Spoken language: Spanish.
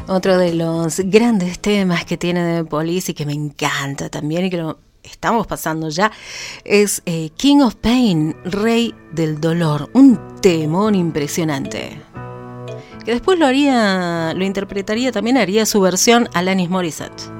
Otro de los grandes temas que tiene The Police y que me encanta también y que lo estamos pasando ya es King of Pain, Rey del Dolor, un temón impresionante. Que después lo interpretaría también, haría su versión Alanis Morissette.